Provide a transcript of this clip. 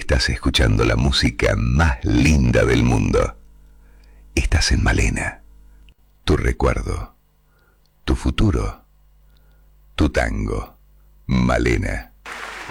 Estás escuchando la música más linda del mundo. Estás en Malena. Tu recuerdo, tu futuro, tu tango. Malena.